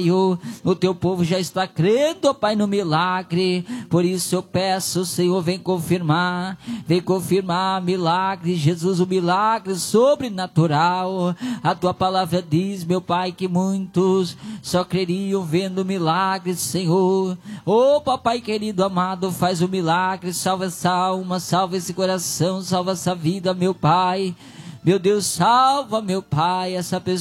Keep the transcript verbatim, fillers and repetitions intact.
O teu povo já está crendo, ó Pai, no milagre. Por isso eu peço, Senhor, vem confirmar, vem confirmar milagre, Jesus, o milagre sobrenatural. A tua palavra diz, meu Pai, que muitos só creriam vendo milagres, Senhor. Ô papai querido, amado, faz o milagre, salva essa alma, salva esse coração, salva essa vida, meu Pai. Meu Deus, salva, meu Pai, essa pessoa